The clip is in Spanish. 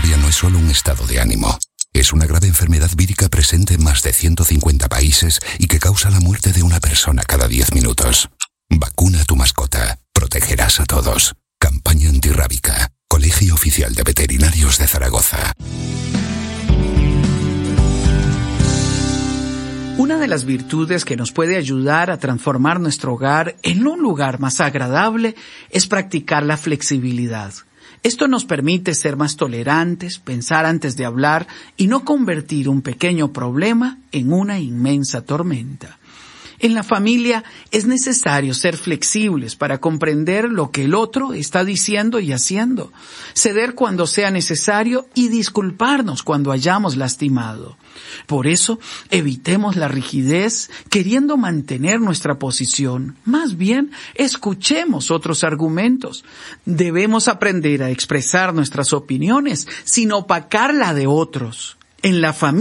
rabia no es solo un estado de ánimo. Es una grave enfermedad vírica presente en más de 150 países y que causa la muerte de una persona cada 10 minutos. Vacuna a tu mascota. Protegerás a todos. Campaña antirrábica. Colegio Oficial de Veterinarios de Zaragoza. Una de las virtudes que nos puede ayudar a transformar nuestro hogar en un lugar más agradable es practicar la flexibilidad. Esto nos permite ser más tolerantes, pensar antes de hablar y no convertir un pequeño problema en una inmensa tormenta. En la familia es necesario ser flexibles para comprender lo que el otro está diciendo y haciendo, ceder cuando sea necesario y disculparnos cuando hayamos lastimado. Por eso, evitemos la rigidez queriendo mantener nuestra posición. Más bien, escuchemos otros argumentos. Debemos aprender a expresar nuestras opiniones sin opacar la de otros. En la familia